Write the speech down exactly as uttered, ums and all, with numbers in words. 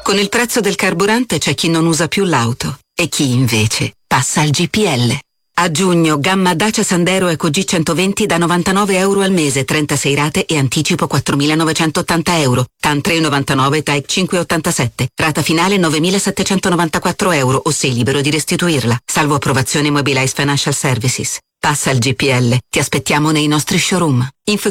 Con il prezzo del carburante c'è chi non usa più l'auto e chi invece passa al G P L. A giugno, gamma Dacia Sandero Eco G centoventi da novantanove euro al mese, trentasei rate e anticipo quattromilanovecentottanta euro. T A N tre virgola novantanove, T A E C cinque virgola ottantasette. Rata finale novemilasettecentonovantaquattro euro o sei libero di restituirla. Salvo approvazione Mobilize Financial Services. Passa al G P L. Ti aspettiamo nei nostri showroom. Info